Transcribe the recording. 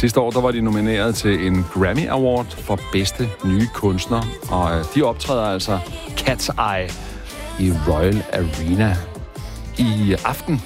Sidste år der var de nomineret til en Grammy Award for bedste nye kunstner, og de optræder altså Cat's Eye i Royal Arena i aften